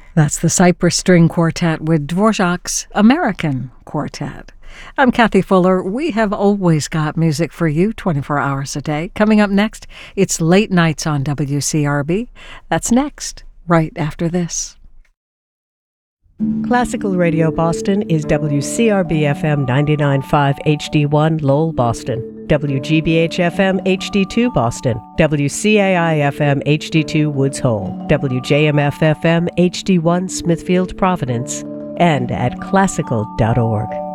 That's the Cypress String Quartet with Dvorak's American Quartet. I'm Kathy Fuller. We have always got music for you 24 hours a day. Coming up next, it's Late Nights on WCRB. That's next, right after this. Classical Radio Boston is WCRB-FM 99.5 HD1 Lowell, Boston, WGBH-FM HD2 Boston, WCAI-FM HD2 Woods Hole, WJMF-FM HD1 Smithfield, Providence, and at classical.org.